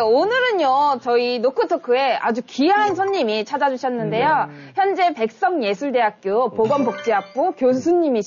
오늘은요, 저희 노크토크에 아주 귀한 손님이 찾아주셨는데요. 현재 백석예술대학교 보건복지학부 교수님이십니다.